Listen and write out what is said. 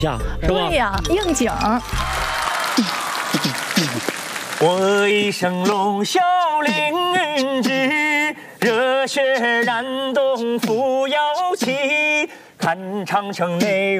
呀，是吧？ 对呀，应景。 我一声龙啸凌至，热血燃动扶摇旗，看长城内。